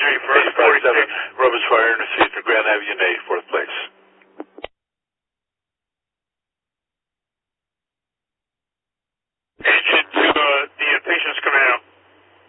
Roberts Fire Industries for Grand Avenue, fourth place.